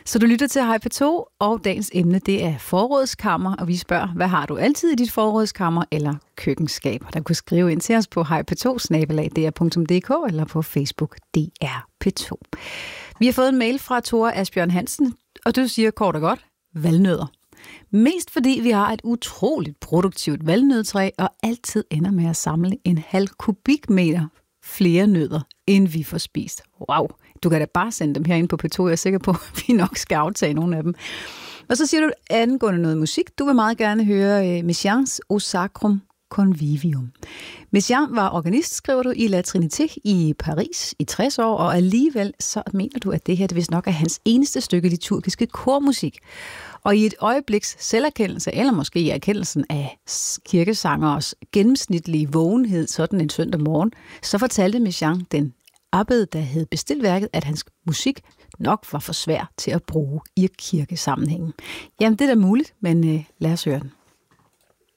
Så du lytter til Hej P2, og dagens emne, det er forrådskammer, og vi spørger, hvad har du altid i dit forrådskammer eller køkkenskab? Der kan skrive ind til os på hejp2@dr.dk eller på Facebook DR P2. Vi har fået en mail fra Tore Asbjørn Hansen, og du siger kort og godt, valnødder. Mest fordi vi har et utroligt produktivt valnødtræ, og altid ender med at samle en halv kubikmeter flere nødder, end vi får spist. Wow, du kan da bare sende dem herind på P2, jeg er sikker på, at vi nok skal aftage nogle af dem. Og så siger du angående noget musik, du vil meget gerne høre Messiaens O Sacrum Convivium. Messiaen var organist, skriver du, i La Trinité i Paris i 60 år, og alligevel så mener du, at det her det vist nok er hans eneste stykke liturgiske kormusik. Og i et øjebliks selverkendelse, eller måske i erkendelsen af kirkesangeres gennemsnitlige vågenhed sådan en søndag morgen, så fortalte Messiaen den abbed, der havde bestilt værket, at hans musik nok var for svær til at bruge i kirkesammenhængen. Jamen, det er da muligt, men lad os høre den.